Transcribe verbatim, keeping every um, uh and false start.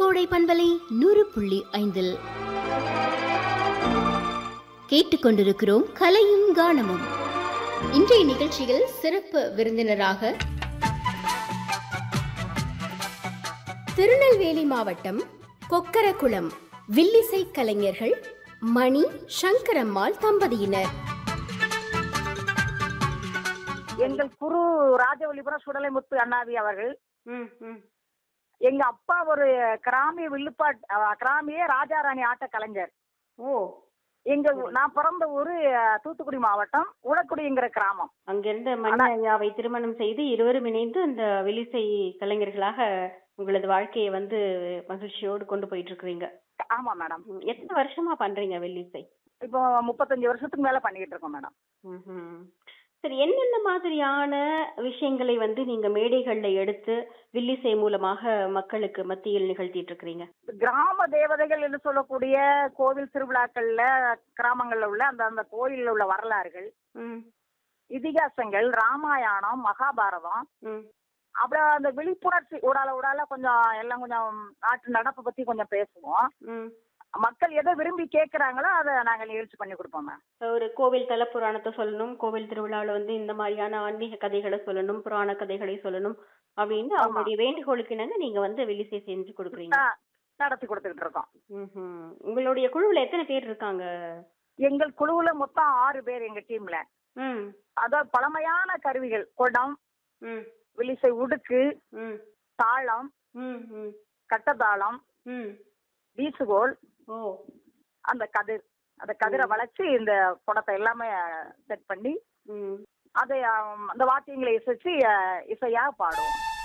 கோடை பண்பலை நூறு புள்ளி ஐந்தில் கேட்டுக்கொண்டிருக்கிறோம் கலையும் கானமும். இன்றைய நிகழ்ச்சியில் சிறப்பு விருந்தினராக திருநெல்வேலி மாவட்டம் கொக்கரகுளம் வில்லிசை கலைஞர்கள் மணி சங்கரம்மாள் தம்பதியினர். எங்கள் குரு ராஜவல்லிபுரம் சுடலைமுத்து அண்ணாவி அவர்கள். எங்க அப்பா ஒரு கிராமிய வில்லுப்பாட் கிராமிய ராஜாராணி ஆட்ட கலைஞர். ஓ எங்க நான் பிறந்த ஊரு தூத்துக்குடி மாவட்டம் உடக்குடிங்கிற கிராமம். அங்கிருந்து மணி ஐயாவை திருமணம் செய்து இருவரும் இணைந்து இந்த வில்லிசை கலைஞர்களாக உங்களது வாழ்க்கையை வந்து மகிழ்ச்சியோடு கொண்டு போயிட்டு இருக்கிறீங்க. ஆமா மேடம். எத்தனை வருஷமா பண்றீங்க வில்லிசை? இப்போ முப்பத்தஞ்சு வருஷத்துக்கு மேல பண்ணிட்டு இருக்கோம் மேடம். சரி, என்னென்ன மாதிரியான விஷயங்களை வந்து நீங்க மேடைகள்ல எடுத்து வில்லிசை மூலமாக மக்களுக்கு மத்தியில் நிகழ்த்திட்டு இருக்கிறீங்க? கிராம தேவதைகள் என்று சொல்லக்கூடிய கோவில் திருவிழாக்கள்ல கிராமங்கள்ல உள்ள அந்த அந்த கோயில்ல உள்ள வரலாறுகள், இதிகாசங்கள், ராமாயணம், மகாபாரதம், அப்புறம் அந்த விழிப்புணர்ச்சி உடால உடால கொஞ்சம் எல்லாம் கொஞ்சம் நாட்டு நடப்பு பத்தி கொஞ்சம் பேசுவோம். மக்கள் எதை விரும்பி கேட்கறாங்களோ அதை நாங்க நிகழ்ச்சி பண்ணி கொடுப்போம். ஒரு கோவில் தல புராணத்தை சொல்லணும், கோவில் திருவிழாவில் வந்து இந்த மாதிரியான ஆன்மீக கதைகளை சொல்லணும், புராண கதைகளை சொல்லணும் அப்படின்னு அவங்களுடைய வேண்டுகோளுக்கு இணங்க நீங்க வந்து வில்லிசை செஞ்சு கொடுக்குறீங்க, நடத்தி கொடுத்துக்கிட்டு இருக்கோம். உங்களுடைய குழுவுல எத்தனை பேர் இருக்காங்க? எங்கள் குழுவுல மொத்தம் ஆறு பேர் எங்க டீம்ல. அதாவது பழமையான கருவிகள், குடம், வில்லிசை உடுக்கு, தாளம், கட்டதாளம், வீசுகோல், அந்த கதிர், அந்த கதிரை வளைச்சு இந்த குடத்தை எல்லாமே செட் பண்ணி அதை அந்த வாத்தியங்களை இசைச்சு இசையா பாடுவோம்.